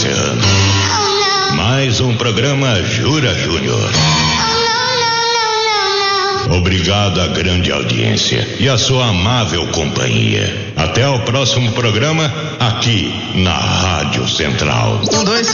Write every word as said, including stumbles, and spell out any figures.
encerrando mais um programa Jura Júnior. Obrigado à grande audiência e à sua amável companhia. Até o próximo programa, aqui na Rádio Central. Um, dois.